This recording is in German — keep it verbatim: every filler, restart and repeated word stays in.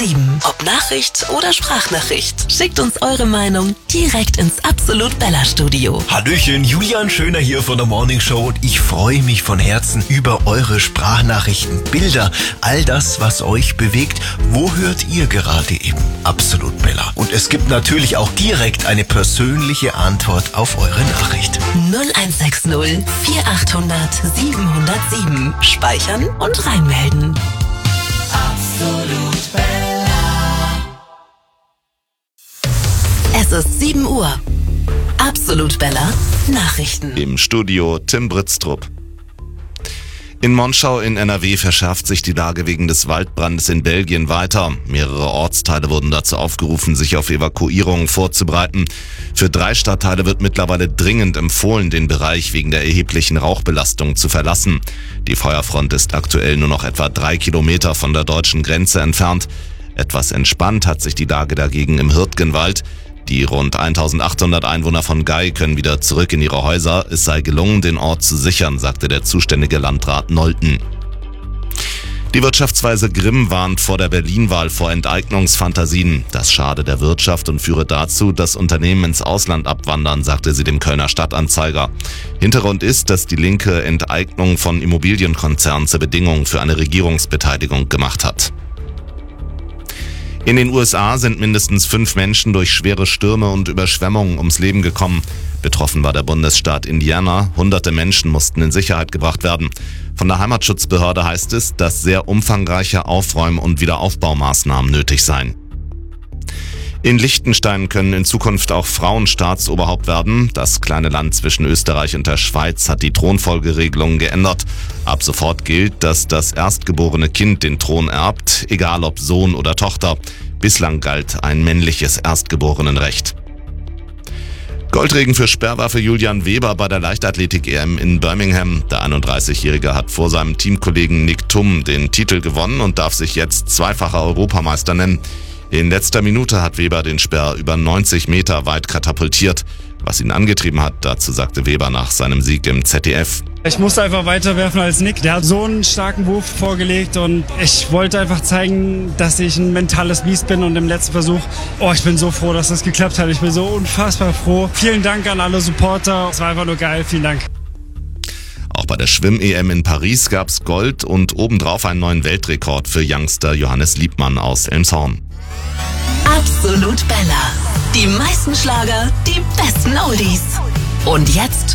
Ob Nachricht oder Sprachnachricht, schickt uns eure Meinung direkt ins Absolut Bella Studio. Hallöchen, Julian Schöner hier von der Morning Show und ich freue mich von Herzen über eure Sprachnachrichten, Bilder, all das, was euch bewegt. Wo hört ihr gerade eben Absolut Bella? Und es gibt natürlich auch direkt eine persönliche Antwort auf eure Nachricht. null eins sechs null vier acht null null sieben null null sieben. Speichern und reinmelden. Absolut Bella. Es ist sieben Uhr. Absolut Bella Nachrichten. Im Studio Tim Britztrup. In Monschau in N R W verschärft sich die Lage wegen des Waldbrandes in Belgien weiter. Mehrere Ortsteile wurden dazu aufgerufen, sich auf Evakuierungen vorzubereiten. Für drei Stadtteile wird mittlerweile dringend empfohlen, den Bereich wegen der erheblichen Rauchbelastung zu verlassen. Die Feuerfront ist aktuell nur noch etwa drei Kilometer von der deutschen Grenze entfernt. Etwas entspannt hat sich die Lage dagegen im Hürtgenwald. Die rund eintausendachthundert Einwohner von Gay können wieder zurück in ihre Häuser. Es sei gelungen, den Ort zu sichern, sagte der zuständige Landrat Nolten. Die Wirtschaftsweise Grimm warnt vor der Berlin-Wahl vor Enteignungsfantasien. Das schade der Wirtschaft und führe dazu, dass Unternehmen ins Ausland abwandern, sagte sie dem Kölner Stadtanzeiger. Hintergrund ist, dass die Linke Enteignung von Immobilienkonzernen zur Bedingung für eine Regierungsbeteiligung gemacht hat. In den U S A sind mindestens fünf Menschen durch schwere Stürme und Überschwemmungen ums Leben gekommen. Betroffen war der Bundesstaat Indiana. Hunderte Menschen mussten in Sicherheit gebracht werden. Von der Heimatschutzbehörde heißt es, dass sehr umfangreiche Aufräum- und Wiederaufbaumaßnahmen nötig seien. In Liechtenstein können in Zukunft auch Frauen Staatsoberhaupt werden. Das kleine Land zwischen Österreich und der Schweiz hat die Thronfolgeregelung geändert. Ab sofort gilt, dass das erstgeborene Kind den Thron erbt, egal ob Sohn oder Tochter. Bislang galt ein männliches Erstgeborenenrecht. Goldregen für Speerwerfer Julian Weber bei der Leichtathletik-E M in Birmingham. Der einunddreißigjährige hat vor seinem Teamkollegen Nick Thum den Titel gewonnen und darf sich jetzt zweifacher Europameister nennen. In letzter Minute hat Weber den Speer über neunzig Meter weit katapultiert. Was ihn angetrieben hat, dazu sagte Weber nach seinem Sieg im Z D F. Ich musste einfach weiter werfen als Nick. Der hat so einen starken Wurf vorgelegt und ich wollte einfach zeigen, dass ich ein mentales Biest bin und im letzten Versuch, oh, ich bin so froh, dass das geklappt hat. Ich bin so unfassbar froh. Vielen Dank an alle Supporter. Es war einfach nur geil. Vielen Dank. Auch bei der Schwimm-E M in Paris gab's Gold und obendrauf einen neuen Weltrekord für Youngster Johannes Liebmann aus Elmshorn. Absolut Bella. Die meisten Schlager, die besten Oldies. Und jetzt